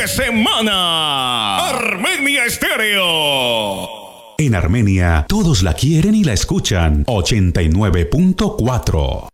de semana. Armenia Estéreo. En Armenia, todos la quieren y la escuchan. 89.4.